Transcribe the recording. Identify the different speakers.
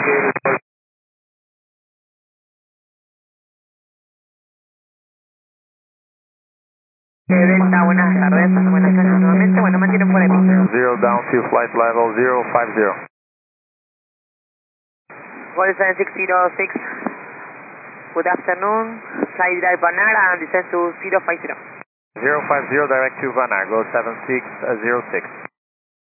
Speaker 1: Delta, buenas tardes, buenas tardes nuevamente, bueno, mantienen por aquí.
Speaker 2: Zero down to flight level 050.
Speaker 1: Gol 7606, good afternoon, flight drive Banar and descend to 050.
Speaker 2: 050 direct to Vanar, go 7606.